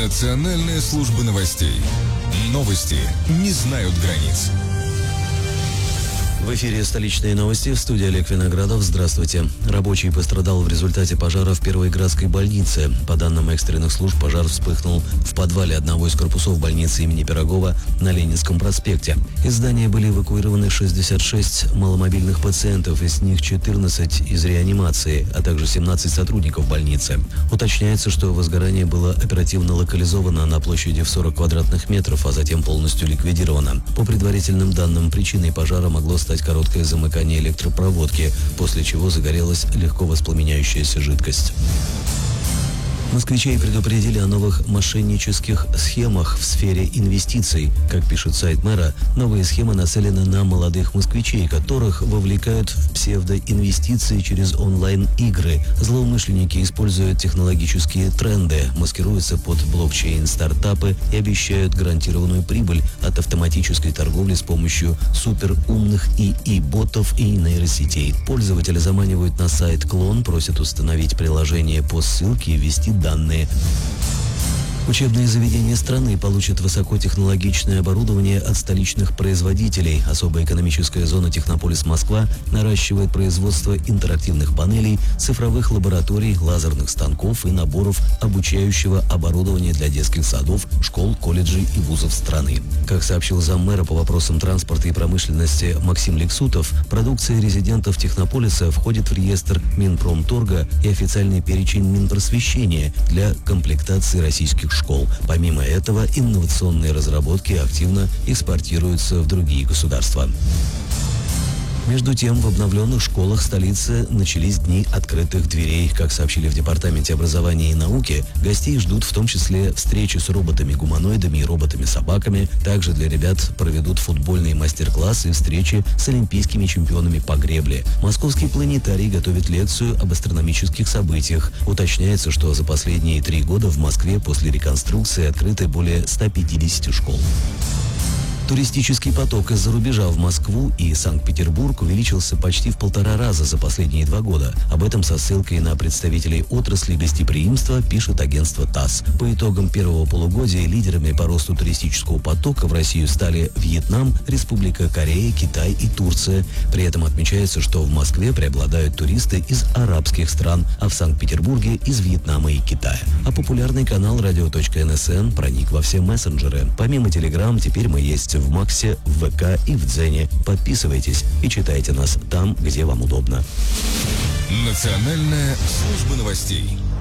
Национальная служба новостей. Новости не знают границ. В эфире «Столичные новости», в студии Олег Виноградов. Здравствуйте. Рабочий пострадал в результате пожара в Первой городской больнице. По данным экстренных служб, пожар вспыхнул в подвале одного из корпусов больницы имени Пирогова на Ленинском проспекте. Из здания были эвакуированы 66 маломобильных пациентов, из них 14 из реанимации, а также 17 сотрудников больницы. Уточняется, что возгорание было оперативно локализовано на площади в 40 квадратных метров, а затем полностью ликвидировано. По предварительным данным, причиной пожара могло стать короткое замыкание электропроводки, после чего загорелась легко воспламеняющаяся жидкость. Москвичей предупредили о новых мошеннических схемах в сфере инвестиций. Как пишет сайт мэра, новые схемы нацелены на молодых москвичей, которых вовлекают в псевдоинвестиции через онлайн-игры. Злоумышленники используют технологические тренды, маскируются под блокчейн-стартапы и обещают гарантированную прибыль от автоматической торговли с помощью суперумных ИИ-ботов и нейросетей. Пользователи заманивают на сайт клон, просят установить приложение по ссылке и ввести данные. Учебные заведения страны получат высокотехнологичное оборудование от столичных производителей. Особая экономическая зона «Технополис Москва» наращивает производство интерактивных панелей, цифровых лабораторий, лазерных станков и наборов обучающего оборудования для детских садов, школ, колледжей и вузов страны. Как сообщил заммэра по вопросам транспорта и промышленности Максим Лексутов, продукция резидентов Технополиса входит в реестр Минпромторга и официальный перечень Минпросвещения для комплектации российских школ. Помимо этого, инновационные разработки активно экспортируются в другие государства. Между тем, в обновленных школах столицы начались дни открытых дверей. Как сообщили в Департаменте образования и науки, гостей ждут в том числе встречи с роботами-гуманоидами и роботами-собаками. Также для ребят проведут футбольные мастер-классы и встречи с олимпийскими чемпионами по гребле. Московский планетарий готовит лекцию об астрономических событиях. Уточняется, что за последние 3 года в Москве после реконструкции открыты более 150 школ. Туристический поток из-за рубежа в Москву и Санкт-Петербург увеличился почти в 1,5 раза за последние 2 года. Об этом со ссылкой на представителей отрасли гостеприимства пишет агентство ТАСС. По итогам первого полугодия лидерами по росту туристического потока в Россию стали Вьетнам, Республика Корея, Китай и Турция. При этом отмечается, что в Москве преобладают туристы из арабских стран, а в Санкт-Петербурге из Вьетнама и Китая. А популярный канал radio.nsn проник во все мессенджеры. Помимо Telegram, теперь мы есть в Максе, в ВК и в Дзене. Подписывайтесь и читайте нас там, где вам удобно. Национальная служба новостей.